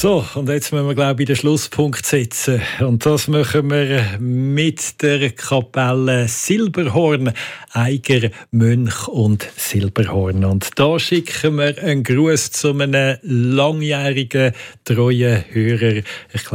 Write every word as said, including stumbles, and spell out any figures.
So, und jetzt müssen wir, glaube ich, den Schlusspunkt setzen. Und das machen wir mit der Kapelle Silberhorn, Eiger, Mönch und Silberhorn. Und da schicken wir einen Gruß zu einem langjährigen, treuen Hörer. Ich